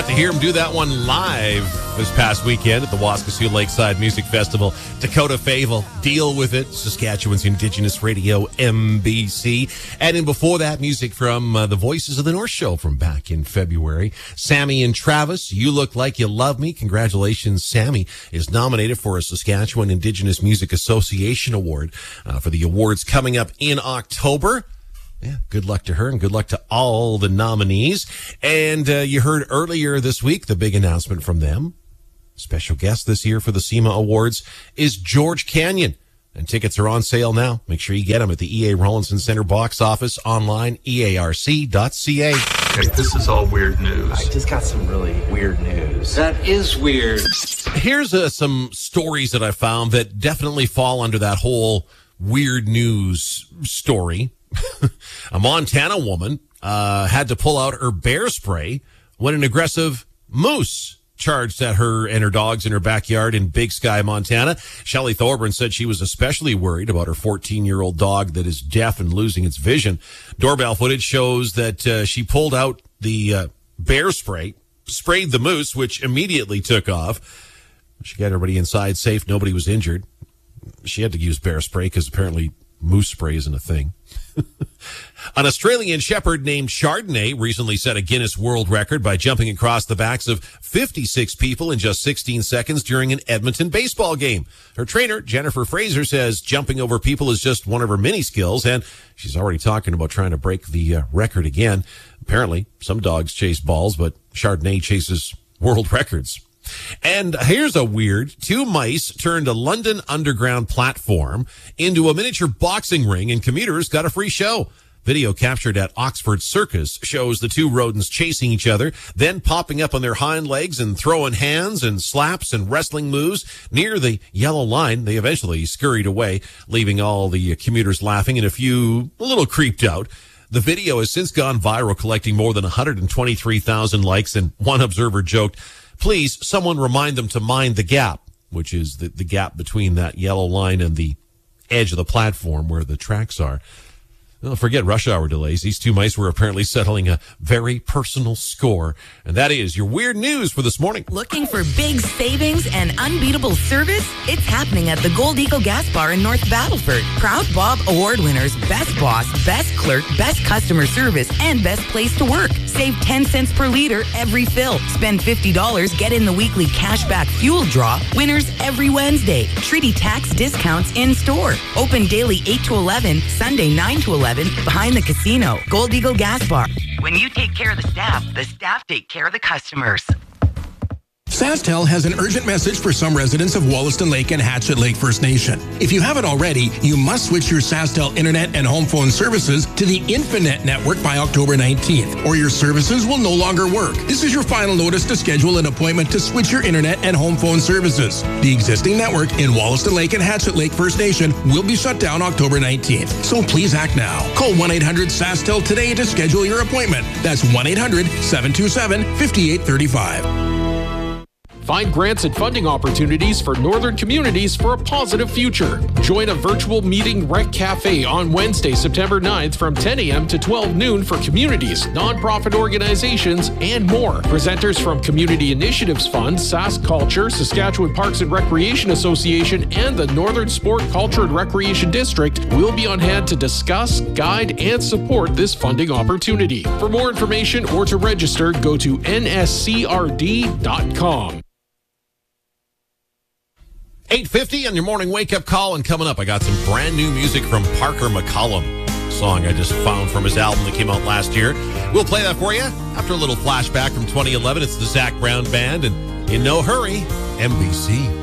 to hear him do that one live this past weekend at the Waskesiu Lakeside Music Festival. Dakota Favel, Deal With It, Saskatchewan's Indigenous Radio, MBC. And then before that, music from the Voices of the North Show from back in February. Sammy and Travis, You Look Like You Love Me. Congratulations, Sammy is nominated for a Saskatchewan Indigenous Music Association Award for the awards coming up in October. Yeah, good luck to her and good luck to all the nominees. And you heard earlier this week the big announcement from them. Special guest this year for the SEMA Awards is George Canyon. And tickets are on sale now. Make sure you get them at the E.A. Rawlinson Center box office, online, earc.ca. Okay, this is all weird news. I just got some really weird news. That is weird. Here's some stories that I found that definitely fall under that whole weird news story. A Montana woman had to pull out her bear spray when an aggressive moose charged at her and her dogs in her backyard in Big Sky, Montana. Shelley Thorburn said she was especially worried about her 14-year-old dog that is deaf and losing its vision. Doorbell footage shows that she pulled out the bear spray, sprayed the moose, which immediately took off. She got everybody inside safe. Nobody was injured. She had to use bear spray because apparently moose spray isn't a thing. An Australian shepherd named Chardonnay recently set a Guinness World Record by jumping across the backs of 56 people in just 16 seconds during an Edmonton baseball game. Her trainer, Jennifer Fraser, says jumping over people is just one of her many skills, and she's already talking about trying to break the record again. Apparently, some dogs chase balls, but Chardonnay chases world records. And here's a weird, 2 mice turned a London Underground platform into a miniature boxing ring and commuters got a free show. Video captured at Oxford Circus shows the 2 rodents chasing each other, then popping up on their hind legs and throwing hands and slaps and wrestling moves. Near the yellow line, they eventually scurried away, leaving all the commuters laughing and a little creeped out. The video has since gone viral, collecting more than 123,000 likes, and one observer joked, "Please, someone remind them to mind the gap," which is the gap between that yellow line and the edge of the platform where the tracks are. Well, forget rush hour delays. These 2 mice were apparently settling a very personal score. And that is your weird news for this morning. Looking for big savings and unbeatable service? It's happening at the Gold Eagle Gas Bar in North Battleford. Proud Bob Award winners, Best Boss, Best Clerk, Best Customer Service, and Best Place to Work. Save 10 cents per liter every fill. Spend $50, get in the weekly cashback fuel draw. Winners every Wednesday. Treaty tax discounts in store. Open daily 8 to 11, Sunday 9 to 11. Behind the casino. Gold Eagle Gas Bar. When you take care of the staff take care of the customers. SaskTel has an urgent message for some residents of Wollaston Lake and Hatchet Lake First Nation. If you haven't already, you must switch your SaskTel internet and home phone services to the Infinet network by October 19th, or your services will no longer work. This is your final notice to schedule an appointment to switch your internet and home phone services. The existing network in Wollaston Lake and Hatchet Lake First Nation will be shut down October 19th. So please act now. Call 1-800-SaskTel today to schedule your appointment. That's 1-800-727-5835. Find grants and funding opportunities for northern communities for a positive future. Join a virtual meeting Rec Cafe on Wednesday, September 9th from 10 a.m. to 12 noon for communities, nonprofit organizations, and more. Presenters from Community Initiatives Fund, Sask Culture, Saskatchewan Parks and Recreation Association, and the Northern Sport, Culture and Recreation District will be on hand to discuss, guide, and support this funding opportunity. For more information or to register, go to nscrd.com. 8:50 on your morning wake-up call, and coming up, I got some brand new music from Parker McCollum, a song I just found from his album that came out last year. We'll play that for you after a little flashback from 2011. It's the Zac Brown Band, and in no hurry, MBC.